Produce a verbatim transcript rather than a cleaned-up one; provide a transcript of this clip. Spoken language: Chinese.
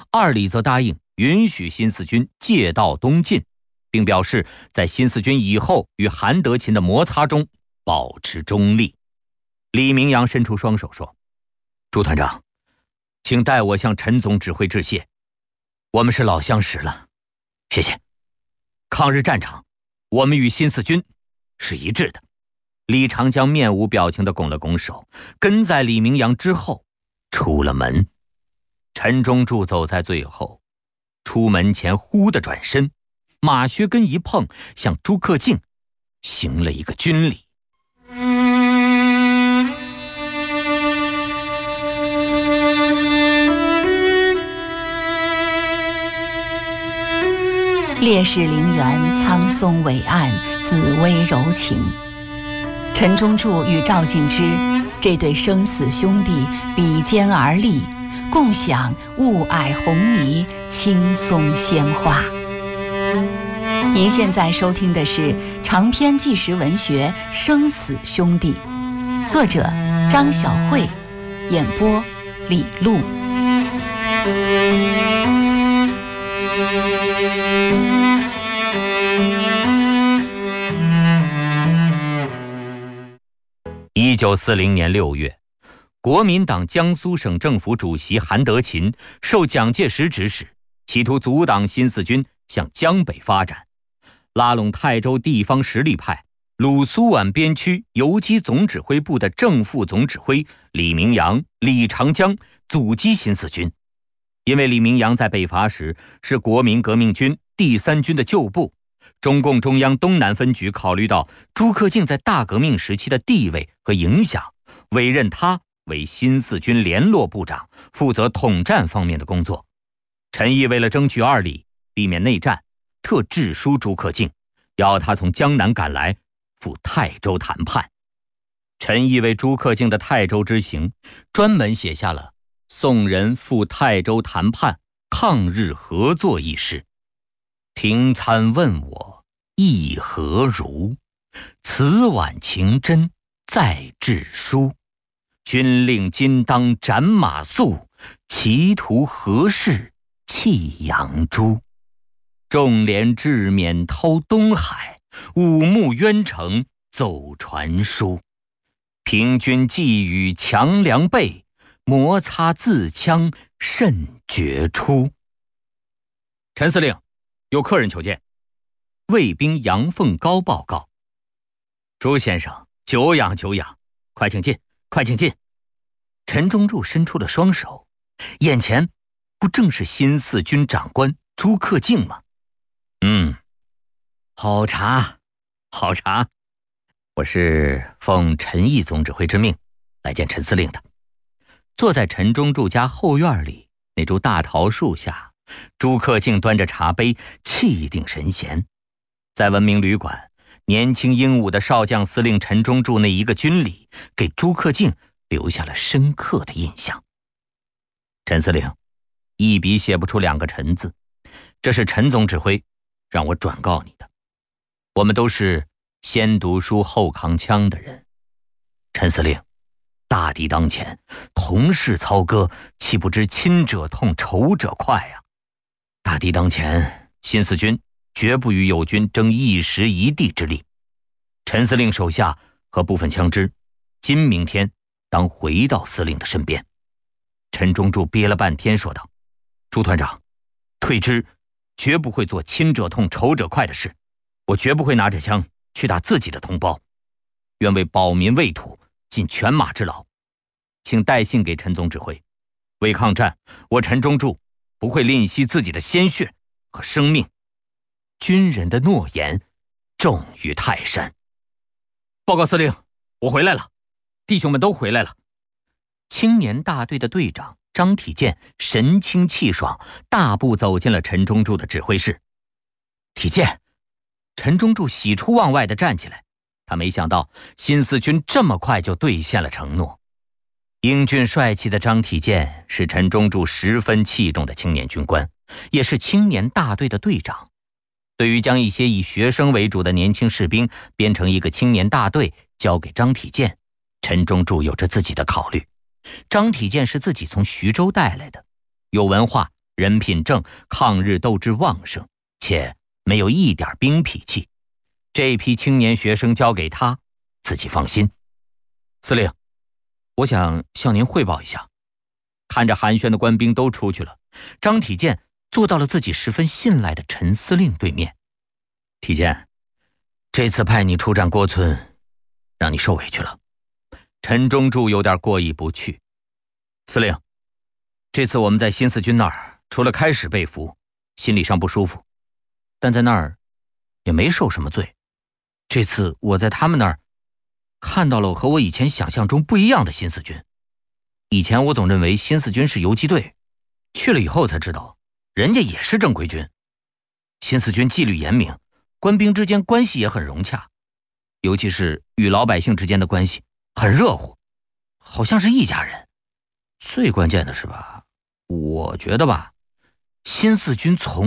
二李则答应允许新四军借道东进，并表示在新四军以后与韩德勤的摩擦中保持中立。李明阳伸出双手说：朱团长，请代我向陈总指挥致谢，我们是老相识了，谢谢。抗日战场，我们与新四军是一致的。李长江面无表情地拱了拱手，跟在李明阳之后出了门。陈忠柱走在最后，出门前忽地转身，马靴跟一碰，向朱克敬行了一个军礼。 烈士陵园苍松伟岸，紫薇柔情。陈忠柱与赵敬之这对生死兄弟比肩而立，共享雾霭红霓，青松鲜花。您现在收听的是长篇纪实文学《生死兄弟》，作者张晓慧，演播李璐。 一九四零年六月，国民党江苏省政府主席韩德勤受蒋介石指使，企图阻挡新四军向江北发展，拉拢泰州地方实力派鲁苏皖边区游击总指挥部的正副总指挥李明阳、李长江阻击新四军。因为李明阳在北伐时是国民革命军第三军的旧部，中共中央东南分局考虑到朱克敬在大革命时期的地位和影响，委任他为新四军联络部长，负责统战方面的工作。陈毅为了争取二李，避免内战，特致书朱克敬，要他从江南赶来赴泰州谈判。陈毅为朱克敬的泰州之行专门写下了送人赴泰州谈判抗日合作一诗。停参问我意何如，此晚情真再致书。军令今当斩马谡，歧途何事弃杨朱。众连志勉掏东海，五目渊城奏传书。平军寄语强梁背，摩擦自枪甚决出。陈司令，有客人求见。卫兵杨凤高报告。朱先生，久仰久仰，快请进，快请进。陈忠柱伸出了双手，眼前不正是新四军长官朱克敬吗？嗯，好茶，好茶。我是奉陈毅总指挥之命来见陈司令的。坐在陈忠柱家后院里那株大桃树下，朱克敬端着茶杯，气定神闲。在文明旅馆，年轻英武的少将司令陈忠柱那一个军礼，给朱克敬留下了深刻的印象。陈司令，一笔写不出两个陈字，这是陈总指挥让我转告你的。我们都是先读书后扛枪的人。陈司令，大敌当前，同事操戈，岂不知亲者痛，仇者快啊！大敌当前，新四军绝不与友军争一时一地之力。陈司令手下和部分枪支，今明天当回到司令的身边。陈忠柱憋了半天说道：朱团长，退之绝不会做亲者痛仇者快的事，我绝不会拿着枪去打自己的同胞，愿为保民卫土尽犬马之劳。请带信给陈总指挥，为抗战，我陈忠柱不会吝惜自己的鲜血和生命。军人的诺言重于泰山。报告司令，我回来了，弟兄们都回来了。青年大队的队长张体健神清气爽，大步走进了陈忠柱的指挥室。体健，陈忠柱喜出望外地站起来，他没想到新四军这么快就兑现了承诺。英俊帅气的张体健是陈忠柱十分器重的青年军官，也是青年大队的队长。对于将一些以学生为主的年轻士兵编成一个青年大队交给张体健，陈忠柱有着自己的考虑。张体健是自己从徐州带来的，有文化， 人品正，抗日斗志旺盛，且没有一点兵痞气。这批青年学生交给他，自己放心。司令，我想向您汇报一下。看着寒暄的官兵都出去了，张体健坐到了自己十分信赖的陈司令对面。体健，这次派你出战郭村，让你受委屈了。陈忠柱有点过意不去。司令，这次我们在新四军那儿除了开始被俘，心理上不舒服，但在那儿也没受什么罪。这次我在他们那儿看到了和我以前想象中不一样的新四军。以前我总认为新四军是游击队，去了以后才知道人家也是正规军。新四军纪律严明，官兵之间关系也很融洽，尤其是与老百姓之间的关系很热乎，好像是一家人。最关键的是吧，我觉得吧，新四军从